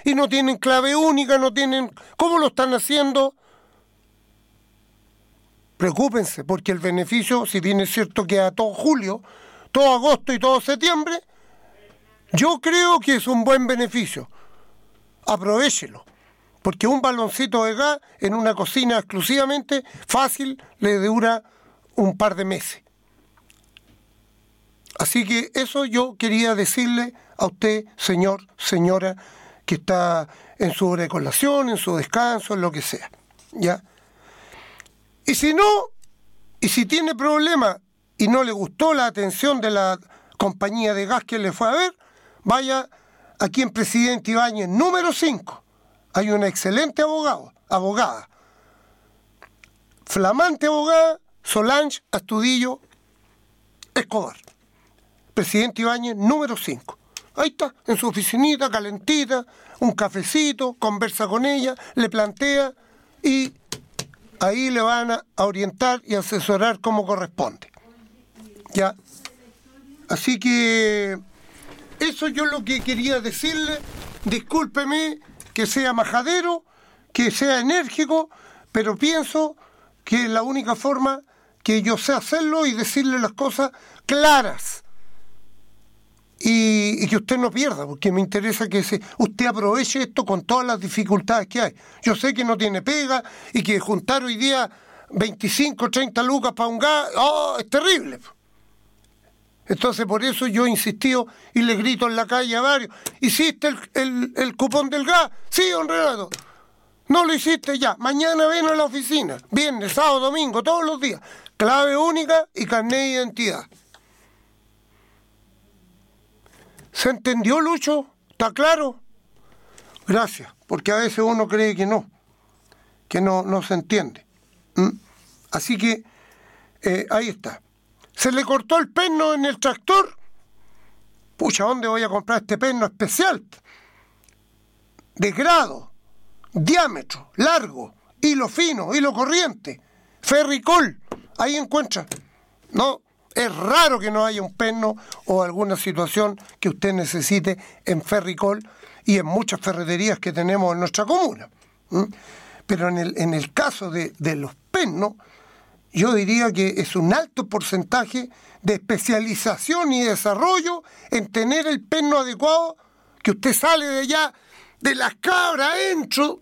y no tienen clave única, no tienen... ¿Cómo lo están haciendo? Preocúpense, porque el beneficio, si bien es cierto que a todo julio, todo agosto y todo septiembre, yo creo que es un buen beneficio. Aprovéchelo, porque un baloncito de gas en una cocina exclusivamente fácil le dura un par de meses. Así que eso yo quería decirle a usted, señor, señora, que está en su hora de colación, en su descanso, en lo que sea, ¿ya? Y si no, y si tiene problemas y no le gustó la atención de la compañía de gas que le fue a ver, vaya aquí en Presidente Ibáñez, número 5. Hay una excelente abogada, flamante abogada, Solange Astudillo Escobar. Presidente Ibáñez, número 5. Ahí está, en su oficinita, calentita, un cafecito, conversa con ella, le plantea y ahí le van a orientar y asesorar como corresponde. ¿Ya? Así que eso yo lo que quería decirle. Discúlpeme que sea majadero, que sea enérgico, pero pienso que es la única forma que yo sé hacerlo y decirle las cosas claras. Y que usted no pierda, porque me interesa que usted aproveche esto con todas las dificultades que hay. Yo sé que no tiene pega y que juntar hoy día 25, 30 lucas para un gas, es terrible. Entonces por eso yo he insistido y le grito en la calle a varios: ¿hiciste el cupón del gas? Sí, don Renato. No lo hiciste, ya, mañana ven a la oficina, viernes, sábado, domingo, todos los días, clave única y carnet de identidad. ¿Se entendió, Lucho? ¿Está claro? Gracias, porque a veces uno cree que no se entiende. Así que ahí está. ¿Se le cortó el perno en el tractor? Pucha, ¿dónde voy a comprar este perno especial? De grado, diámetro, largo, hilo fino, hilo corriente, Ferricol, ahí encuentra. No, es raro que no haya un perno o alguna situación que usted necesite en Ferricol y en muchas ferreterías que tenemos en nuestra comuna. Pero en el caso de los pernos, yo diría que es un alto porcentaje de especialización y desarrollo en tener el perno adecuado, que usted sale de allá, de las cabras adentro,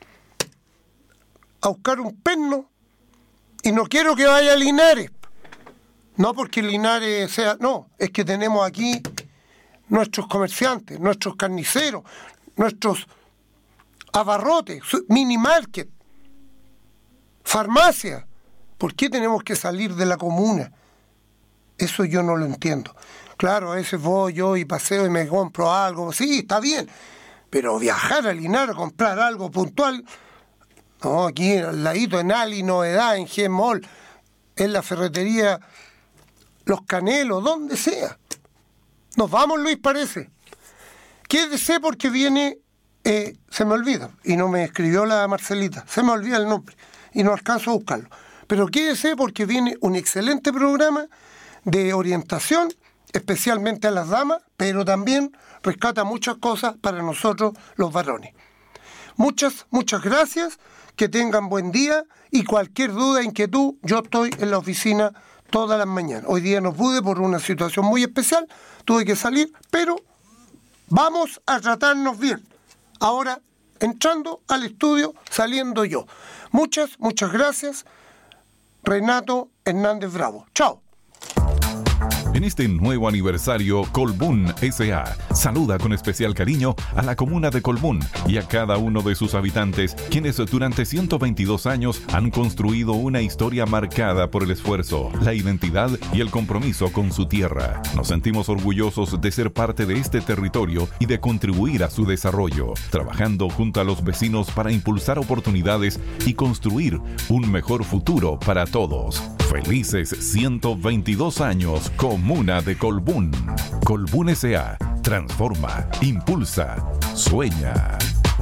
a buscar un perno, y no quiero que vaya a Linares. No porque Linares sea... No, es que tenemos aquí nuestros comerciantes, nuestros carniceros, nuestros abarrotes, mini market, farmacia. ¿Por qué tenemos que salir de la comuna? Eso yo no lo entiendo. Claro, a veces voy yo y paseo y me compro algo. Sí, está bien. Pero viajar a Linares a comprar algo puntual... No, aquí al ladito en Ali Novedad, en G-Mall, en la ferretería Los Canelos, donde sea. Nos vamos, Luis, parece. Quédese porque viene... se me olvida, y no me escribió la Marcelita, se me olvida el nombre, y no alcanzo a buscarlo. Pero quédese porque viene un excelente programa de orientación, especialmente a las damas, pero también rescata muchas cosas para nosotros los varones. Muchas gracias, que tengan buen día, y cualquier duda, inquietud, yo estoy en la oficina todas las mañanas. Hoy día no pude por una situación muy especial, tuve que salir, pero vamos a tratarnos bien. Ahora, entrando al estudio, saliendo yo. Muchas gracias, Renato Hernández Bravo. Chao. En este nuevo aniversario, Colbún S.A. saluda con especial cariño a la comuna de Colbún y a cada uno de sus habitantes, quienes durante 122 años han construido una historia marcada por el esfuerzo, la identidad y el compromiso con su tierra. Nos sentimos orgullosos de ser parte de este territorio y de contribuir a su desarrollo, trabajando junto a los vecinos para impulsar oportunidades y construir un mejor futuro para todos. Felices 122 años, Comuna de Colbún. Colbún S.A. transforma, impulsa, sueña.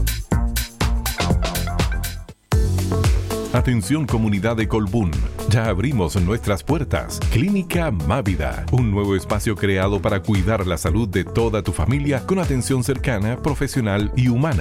Atención, comunidad de Colbún. Ya abrimos nuestras puertas. Clínica Mávida, un nuevo espacio creado para cuidar la salud de toda tu familia con atención cercana, profesional y humana.